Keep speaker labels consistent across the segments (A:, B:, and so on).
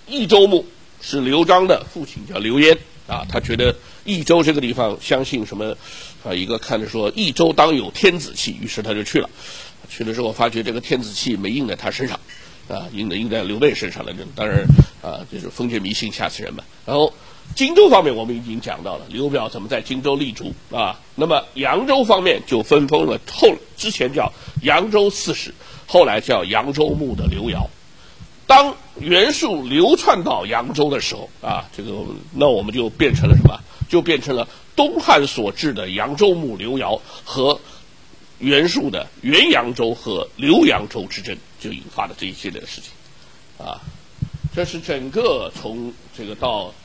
A: 益州牧是刘璋的父亲，叫刘焉啊，他觉得益州这个地方相信什么啊，一个看着说益州当有天子气，于是他就去了。去了之后发觉这个天子气没印在他身上，啊，印在刘备身上了。当然啊，就是封建迷信吓死人嘛。然后荆州方面我们已经讲到了，刘表怎么在荆州立足啊。那么扬州方面就分封了之前叫扬州刺史，后来叫扬州牧的刘繇。当袁术流窜到扬州的时候啊，那我们就变成了什么？就变成了东汉所置的扬州牧刘繇和袁术的原扬州和刘扬州之争，就引发了这一系列的事情，啊，这是整个从这个到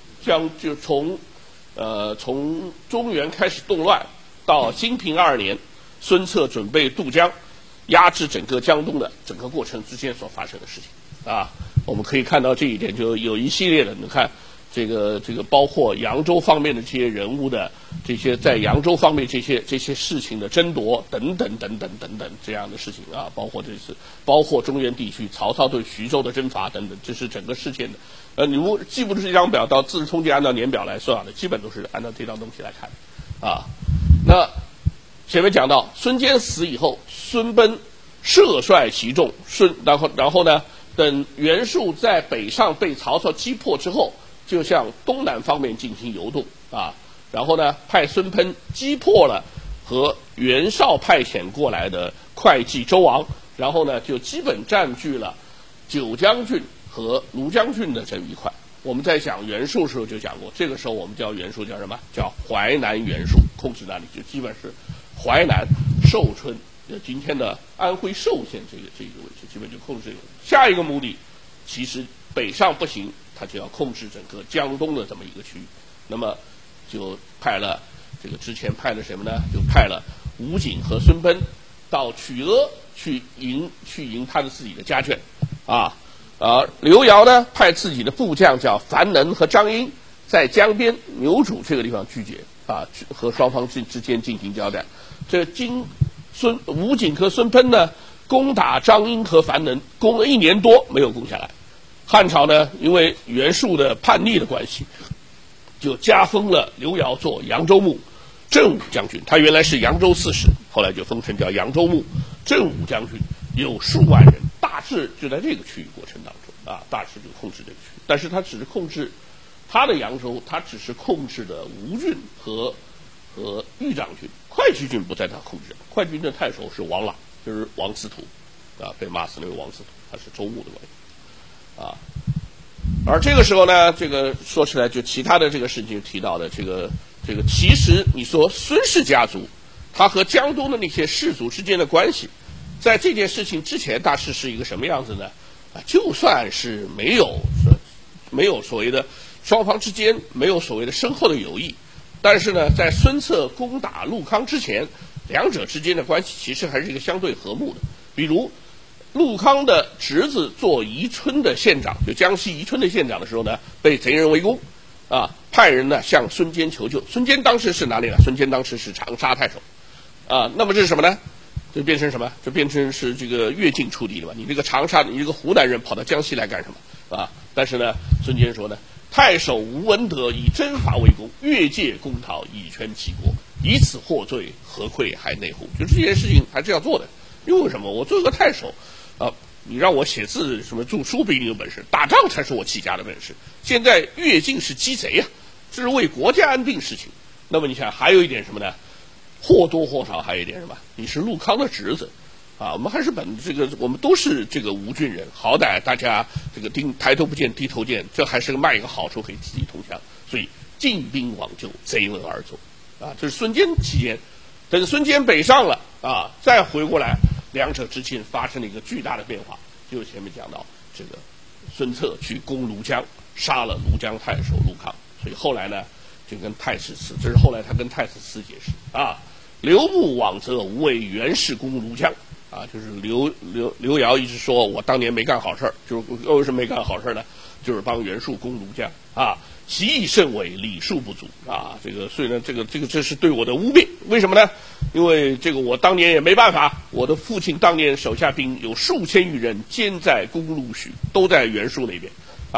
A: 从中原开始动乱到兴平2年，孙策准备渡江，压制整个江东的整个过程之间所发生的事情，啊，我们可以看到这一点，就有一系列的，你看。这个包括扬州方面的这些人物的这些在扬州方面这些事情的争夺等等这样的事情啊，包括中原地区曹操对徐州的征伐等等，这是整个事件的。你如记不住这张表，到《资治通鉴》按照年表来算的，基本都是按照这张东西来看啊。那前面讲到孙坚死以后，孙贲摄率其众，然后呢，等袁术在北上被曹操击破之后。就向东南方面进行游动啊，然后呢，派孙贲击破了和袁绍派遣过来的会稽周王，然后呢，就基本占据了九江郡和庐江郡的这一块。我们在讲袁术的时候就讲过，这个时候我们叫袁术叫什么？叫淮南袁术，控制那里就基本是淮南、寿春，今天的安徽寿县这个位置，基本就控制这个。下一个目的，其实北上不行。他就要控制整个江东的这么一个区域，那么就派了之前派了什么呢？就派了吴景和孙贲到曲阿去迎他的自己的家眷，刘繇呢派自己的部将叫樊能和张英在江边牛渚这个地方聚集啊，和双方之间进行交战。这吴景和孙贲呢攻打张英和樊能，攻了1年多没有攻下来。汉朝呢，因为袁术的叛逆的关系，就加封了刘繇做扬州牧、镇武将军。他原来是扬州刺史，后来就封成叫扬州牧、镇武将军，有数万人，大致就在这个区域过程当中啊，大致就控制这个区域。但是他只是控制他的扬州，他只是控制的吴郡和豫章郡，会稽郡不在他控制。会稽郡的太守是王朗，就是王司徒啊，被骂死那个王司徒，他是周牧的关系。啊，而这个时候呢，这个说起来就其他的这个事情提到的这个，其实你说孙氏家族，他和江东的那些氏族之间的关系，在这件事情之前，大致是一个什么样子呢？啊，就算是没有所谓的双方之间没有所谓的深厚的友谊，但是呢，在孙策攻打陆康之前，两者之间的关系其实还是一个相对和睦的，比如。陆康的侄子做宜春的县长，就江西宜春的县长的时候呢，被贼人围攻，啊，派人呢向孙坚求救。孙坚当时是哪里呢？孙坚当时是长沙太守，啊，那么这是什么呢？就变成什么？就变成是这个越境出敌了吧？你这个长沙，你这个湖南人跑到江西来干什么？啊，但是呢，孙坚说呢，太守吴文德以征伐为功，越界攻讨，以全其国，以此获罪，何愧还内乎？就这件事情还是要做的，因为什么？我做个太守。你让我写字什么著书不一定有本事，打仗才是我起家的本事。现在越境是鸡贼啊，这是为国家安定事情。那么你想还有一点什么呢？或多或少还有一点什么？你是陆康的侄子，啊，我们还是我们都是这个吴郡人，好歹大家这个抬头不见低头见，这还是卖一个好处给自己投降。所以进兵往救，贼闻而走，啊，这是孙坚期间。等孙坚北上了啊，再回过来。两者之间发生了一个巨大的变化，就是前面讲到这个孙策去攻庐江，杀了庐江太守陆康，所以后来呢就跟太史慈，这是后来他跟太史慈解释啊，刘穆往则无为袁氏攻庐江啊，就是刘繇一直说我当年没干好事，就是为什么没干好事呢？就是帮袁术攻庐江啊，其意甚伪，礼数不足啊，所以呢这是对我的污蔑，为什么呢？因为这个我当年也没办法，我的父亲当年手下兵有数千余人，兼在公路许，都在袁术那边